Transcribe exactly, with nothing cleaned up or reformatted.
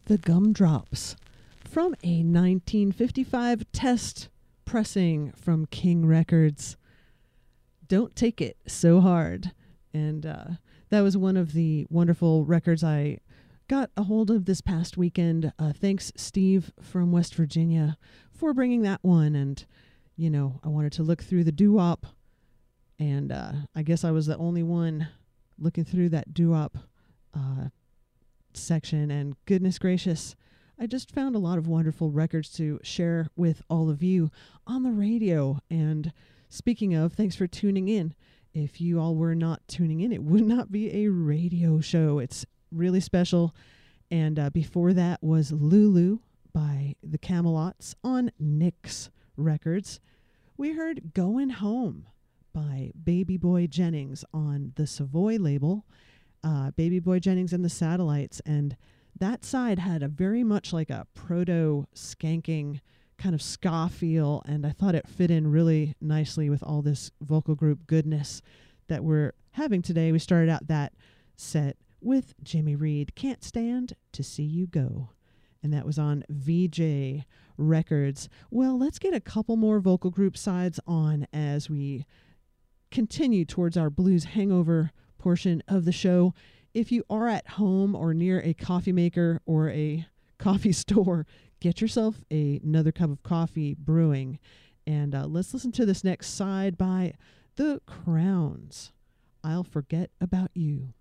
The Gumdrops from a nineteen fifty-five test pressing from King Records. Don't Take It So Hard. And uh, that was one of the wonderful records I got a hold of this past weekend. Uh, thanks, Steve from West Virginia, for bringing that one. And, you know, I wanted to look through the doo-wop, and uh, I guess I was the only one looking through that doo-wop uh, section. And goodness gracious, I just found a lot of wonderful records to share with all of you on the radio. And speaking of, thanks for tuning in. If you all were not tuning in, it would not be a radio show. It's really special. And uh, before that was Lulu by the Camelots on Nyx Records. We heard Going Home by Baby Boy Jennings on the Savoy label. Uh, Baby Boy Jennings and the Satellites. And that side had a very much like a proto-skanking kind of ska feel, and I thought it fit in really nicely with all this vocal group goodness that we're having today. We started out that set with Jimmy Reed, Can't Stand to See You Go, and that was on V J Records. Well, let's get a couple more vocal group sides on as we continue towards our blues hangover portion of the show. If you are at home or near a coffee maker or a coffee store, get yourself a, another cup of coffee brewing. And uh, let's listen to this next side by The Crowns. I'll Forget About You.